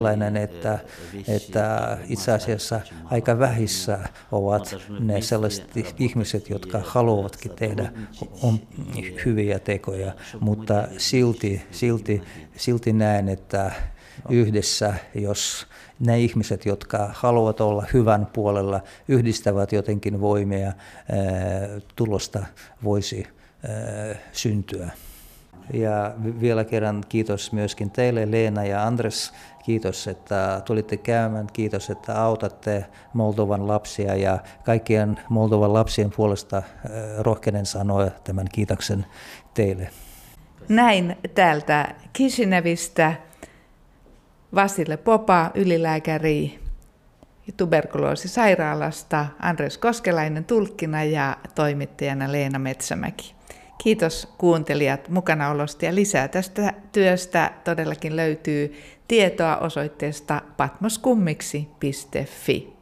että itse asiassa aika vähissä ovat ne sellaiset ihmiset, jotka haluavatkin tehdä hyviä tekoja, mutta silti näen, että yhdessä, jos ne ihmiset, jotka haluavat olla hyvän puolella, yhdistävät jotenkin voimia, tulosta voisi syntyä. Ja vielä kerran kiitos myöskin teille, Leena ja Andres. Kiitos, että tulitte käymään. Kiitos, että autatte Moldovan lapsia ja kaikkien Moldovan lapsien puolesta rohkenen sanoa tämän kiitoksen teille. Näin täältä Kisinevistä Vasile Popa, ylilääkäri tuberkuloosisairaalasta, Andres Koskelainen tulkkina ja toimittajana Leena Metsämäki. Kiitos kuuntelijat mukanaolosta ja lisää tästä työstä todellakin löytyy tietoa osoitteesta patmoskummiksi.fi.